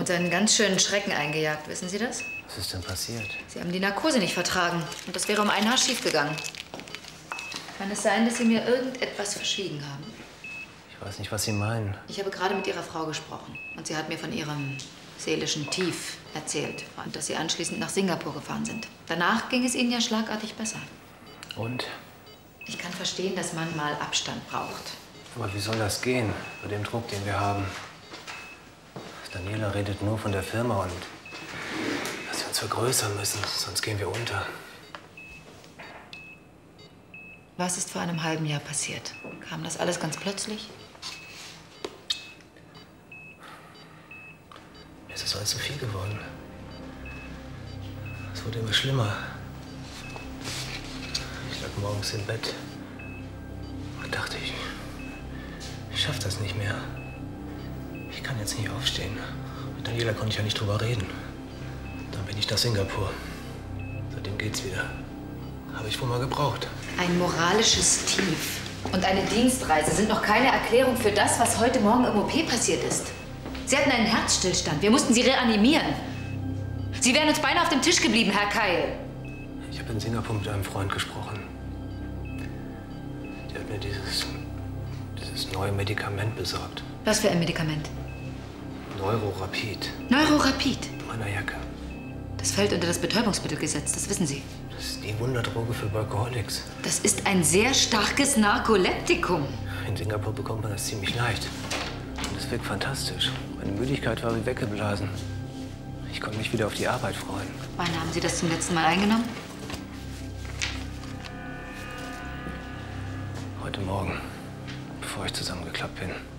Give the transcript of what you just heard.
uns einen ganz schönen Schrecken eingejagt. Wissen Sie das? Was ist denn passiert? Sie haben die Narkose nicht vertragen. Und das wäre um ein Haar schiefgegangen. Kann es sein, dass Sie mir irgendetwas verschwiegen haben? Ich weiß nicht, was Sie meinen. Ich habe gerade mit Ihrer Frau gesprochen. Und sie hat mir von Ihrem seelischen Tief erzählt. Und dass Sie anschließend nach Singapur gefahren sind. Danach ging es Ihnen ja schlagartig besser. Und? Ich kann verstehen, dass man mal Abstand braucht. Aber wie soll das gehen, bei dem Druck, den wir haben? Daniela redet nur von der Firma und dass wir uns vergrößern müssen, sonst gehen wir unter. Was ist vor einem halben Jahr passiert? Kam das alles ganz plötzlich? Mir ist das alles zu viel geworden. Es wurde immer schlimmer. Ich lag morgens im Bett und dachte, ich schaff das nicht mehr. Ich kann jetzt nicht aufstehen. Mit Daniela konnte ich ja nicht drüber reden. Dann bin ich nach Singapur. Seitdem geht's wieder. Habe ich wohl mal gebraucht. Ein moralisches Tief und eine Dienstreise sind noch keine Erklärung für das, was heute Morgen im OP passiert ist. Sie hatten einen Herzstillstand. Wir mussten Sie reanimieren. Sie wären uns beinahe auf dem Tisch geblieben, Herr Keil. Ich habe in Singapur mit einem Freund gesprochen. Der hat mir dieses neue Medikament besorgt. Was für ein Medikament? Neurorapid. Neurorapid? In meiner Jacke. Das fällt unter das Betäubungsmittelgesetz, das wissen Sie. Das ist die Wunderdroge für Workaholics. Das ist ein sehr starkes Narkoleptikum. In Singapur bekommt man das ziemlich leicht. Und es wirkt fantastisch. Meine Müdigkeit war wie weggeblasen. Ich konnte mich wieder auf die Arbeit freuen. Wann haben Sie das zum letzten Mal eingenommen? Heute Morgen, bevor ich zusammengeklappt bin.